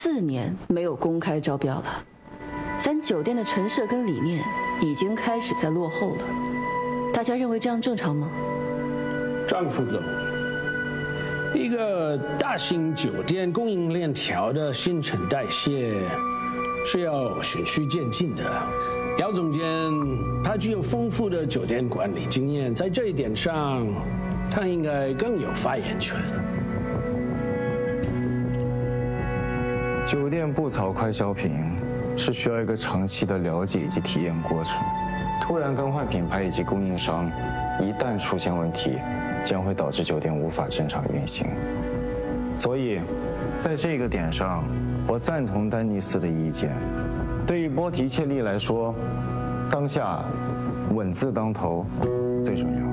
4年没有公开招标了，咱酒店的陈设跟理念已经开始在落后了。大家认为这样正常吗？ 张副总，一个大型酒店供应链条的新陈代谢是要循序渐进的。姚总监他具有丰富的酒店管理经验，在这一点上，他应该更有发言权。 酒店不炒快消品是需要一个长期的了解以及体验过程。突然更换品牌以及供应商，一旦出现问题，将会导致酒店无法正常运行。所以，在这个点上，我赞同丹尼斯的意见。对于波提切利来说，当下稳字当头最重要。